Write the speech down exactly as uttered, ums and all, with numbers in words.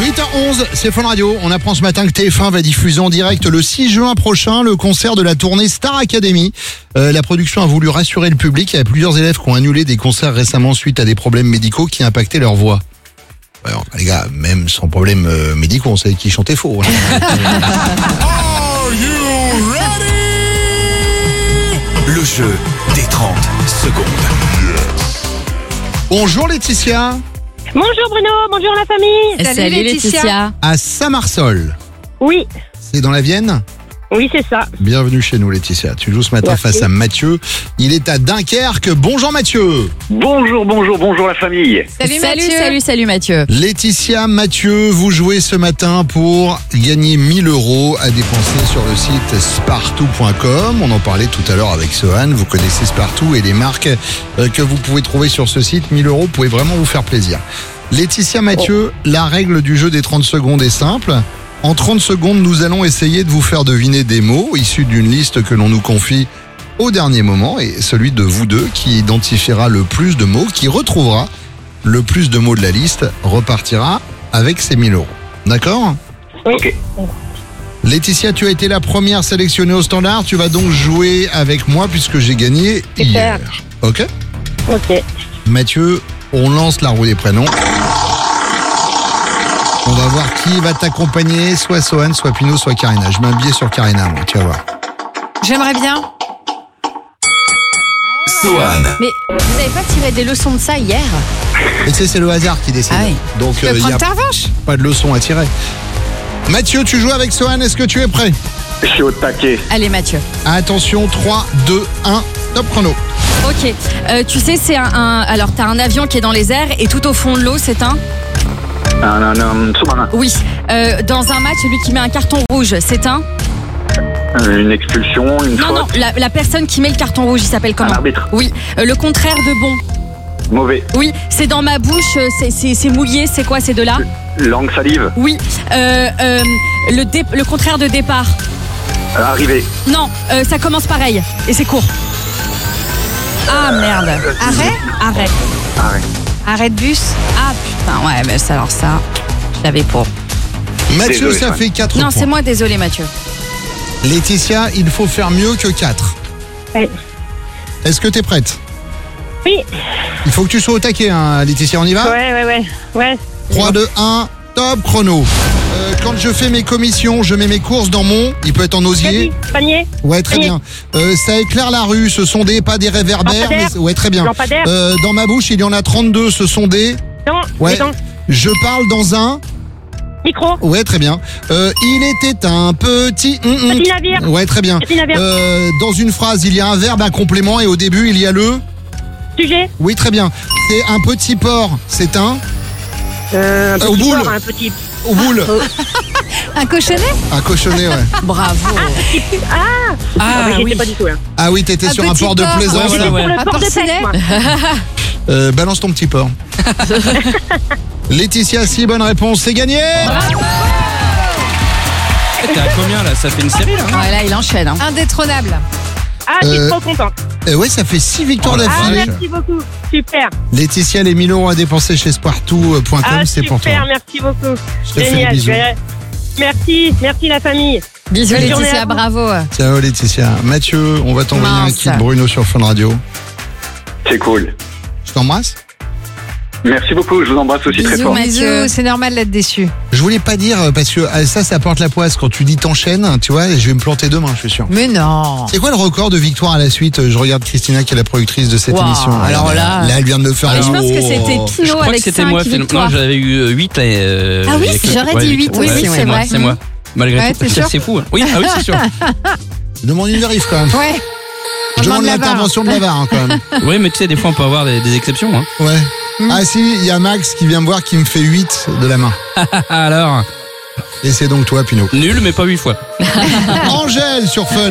huit heures onze, c'est Fun Radio. On apprend ce matin que T F un va diffuser en direct le six juin prochain le concert de la tournée Star Academy. Euh, la production a voulu rassurer le public. Il y a plusieurs élèves qui ont annulé des concerts récemment suite à des problèmes médicaux qui impactaient leur voix. Ouais, enfin, les gars, même sans problème euh, médicaux, on savait qu'ils chantaient faux. Hein. Are you ready? Le jeu des trente secondes. Bonjour Laetitia. Bonjour Bruno, bonjour la famille. Salut, Salut Laetitia. Laetitia. À Saint-Marceau. Oui. C'est dans la Vienne ? Oui, c'est ça. Bienvenue chez nous Laetitia. Tu joues ce matin Merci. face à Mathieu. Il est à Dunkerque. Bonjour Mathieu. Bonjour, bonjour, bonjour la famille. Salut, salut, salut, salut Mathieu. Laetitia, Mathieu, vous jouez ce matin pour gagner mille euros à dépenser sur le site spartou point com. On en parlait tout à l'heure avec Sohan. Vous connaissez Spartou et les marques que vous pouvez trouver sur ce site. mille euros, vous pouvez vraiment vous faire plaisir. Laetitia, Mathieu, la règle du jeu des trente secondes est simple. En trente secondes, nous allons essayer de vous faire deviner des mots issus d'une liste que l'on nous confie au dernier moment. Et celui de vous deux qui identifiera le plus de mots, qui retrouvera le plus de mots de la liste, repartira avec ses mille euros. D'accord ? Oui. Ok. Laetitia, tu as été la première sélectionnée au standard. Tu vas donc jouer avec moi puisque j'ai gagné Super. hier. Ok ? Ok. Mathieu, on lance la roue des prénoms. On va voir qui va t'accompagner, soit Sohan, soit Pino, soit Karina. Je mets un billet sur Karina, moi, tu vas voir. J'aimerais bien. Sohan. Mais vous n'avez pas tiré des leçons de ça hier? Et tu sais, c'est le hasard qui décide. Ah oui. Donc, Tu il peux n'y prendre a ta revanche. pas de leçon à tirer. Mathieu, tu joues avec Sohan, est-ce que tu es prêt? Je suis au taquet. Allez Mathieu. Attention, trois, deux, un, top chrono. Ok. Euh, tu sais, c'est un, un- alors t'as un avion qui est dans les airs et tout au fond de l'eau, c'est un. Un, un, un sous-marin. Oui. Euh, dans un match, celui qui met un carton rouge, c'est un. Une expulsion, une Non, faute. non. La, la personne qui met le carton rouge, il s'appelle comment? Un arbitre. Oui. Euh, le contraire de bon. Mauvais. Oui. C'est dans ma bouche. euh, C'est, c'est, c'est mouillé. C'est quoi? C'est de là. Langue salive. Oui. Euh, euh, le, dé- le contraire de départ. Euh, arrivé. Non, euh, ça commence pareil et c'est court. Ah merde. Arrêt. Arrêt. Arrêt. Arrêt de bus. Ah putain, ouais, mais ça, alors ça, je l'avais pas. Mathieu, Désolé, ça Sohan. fait quatre Non, points. c'est moi, désolé Mathieu. Laetitia, il faut faire mieux que quatre. Oui. Est-ce que tu es prête? Oui. Il faut que tu sois au taquet, hein, Laetitia, on y va? Ouais, ouais, ouais. Ouais. trois, deux, un, top chrono. Euh, quand je fais mes commissions, je mets mes courses dans mon... Il peut être en osier. Caddie, panier, Ouais, très panier. bien. Euh, ça éclaire la rue, ce sont des... Pas des réverbères, Lampadaire. mais... Ouais, très bien. lampadaire, Euh, dans ma bouche, il y en a trente-deux, ce sont des... dents, ouais. des dents, Je parle dans un... micro, Ouais, très bien. Euh, il était un petit... hum, hum. petit navire, Ouais, très bien. petit navire, Euh, dans une phrase, il y a un verbe, un complément, et au début, il y a le... sujet, Oui, très bien. C'est un petit porc, c'est un... euh, un Euh, au petit boule. porc, un petit... Au boule. Un cochonnet. Un cochonnet, ouais. Bravo. Ah, Ah, mais j'y oui. étais pas du tout là. Ah oui, t'étais Un sur un petit port de porc. plaisance. Ouais, là. J'étais ouais. sur le Un port de pêche, porcinet. moi. Euh, balance ton petit porc. Laetitia, si bonne réponse, c'est gagné. T'es à combien là? Ça fait une série là? Ouais, là, il enchaîne. Hein. Indétrônable. Ah, je suis Euh, trop contente. Euh, ouais, ça fait six victoires Ah, d'affilée. merci beaucoup. Super. Laetitia, les mille euros à dépenser chez spartou point com, Ah, c'est pour toi. super, merci beaucoup. Je te fais des Génial. bisous. Ouais. Merci, merci la famille. Bisous Bonne journée Laetitia, à vous. bravo. Ciao Laetitia. Mathieu, on va t'envoyer un Mince. kit Bruno sur Fun Radio. C'est cool. Je t'embrasse. Merci beaucoup. Je vous embrasse aussi très Bisous, fort. Mathieu. Bisous, c'est normal d'être déçu. Je voulais pas dire, euh, parce que euh, ça, ça porte la poisse. Quand tu dis t'enchaînes, tu vois, je vais me planter demain, je suis sûr. Mais non. C'est quoi le record de victoire à la suite? Je regarde Christina qui est la productrice de cette Wow, émission. alors Elle- là- Là, elle vient de me faire Mais un je pense que oh. c'était Je Pino crois que avec c'était cinq moi. finalement. victoires. Non, j'avais eu huit là. euh, Ah oui, il y a quelques- j'aurais dit ouais, huit, oui, ouais, oui, c'est moi, vrai. C'est moi. Malgré Ouais, tout, t'es sûr c'est fou. hein. Oui, ah oui, c'est sûr. Demande une vérif quand même. Ouais. Je demande Demande la barre. l'intervention de la barre hein, quand même. Oui, mais tu sais, des fois, on peut avoir des, des exceptions. Hein. Ouais. Ah si, il y a Max qui vient me voir qui me fait huit de la main. Alors, Et c'est donc toi, Pinot. nul, mais pas huit fois. Angèle sur Fun.